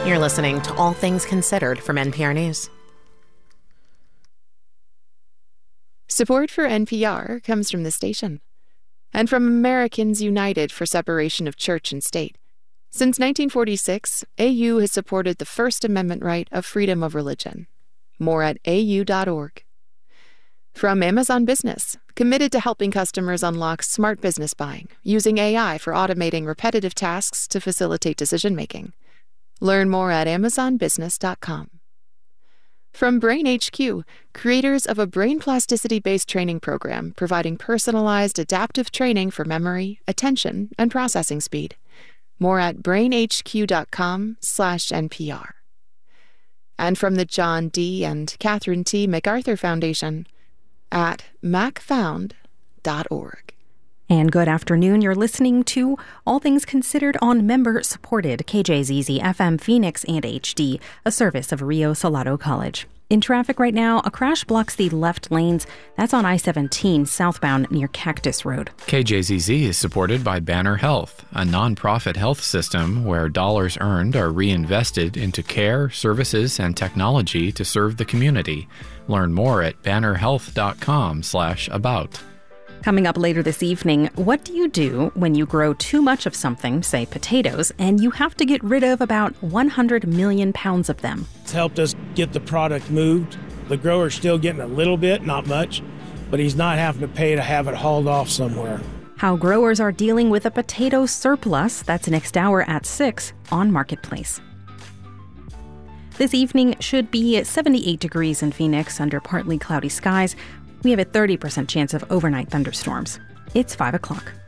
You're listening to All Things Considered from NPR News. Support for NPR comes from the station and from Americans United for Separation of Church and State. Since 1946, AU has supported the First Amendment right of freedom of religion. More at au.org. From Amazon Business, committed to helping customers unlock smart business buying, using AI for automating repetitive tasks to facilitate decision-making. Learn more at amazonbusiness.com. From Brain HQ, creators of a brain plasticity-based training program providing personalized adaptive training for memory, attention, and processing speed. More at brainhq.com/NPR. And from the John D. and Catherine T. MacArthur Foundation at macfound.org. And good afternoon. You're listening to All Things Considered on member-supported KJZZ FM Phoenix and HD, a service of Rio Salado College. In traffic right now, a crash blocks the left lanes. That's on I-17 southbound near Cactus Road. KJZZ is supported by Banner Health, a nonprofit health system where dollars earned are reinvested into care, services, and technology to serve the community. Learn more at bannerhealth.com/about. Coming up later this evening, what do you do when you grow too much of something, say potatoes, and you have to get rid of about 100 million pounds of them? It's helped us get the product moved. The grower's still getting a little bit, not much, but he's not having to pay to have it hauled off somewhere. How growers are dealing with a potato surplus. That's next hour at 6 on Marketplace. This evening should be 78 degrees in Phoenix under partly cloudy skies. We have a 30% chance of overnight thunderstorms. It's 5 o'clock.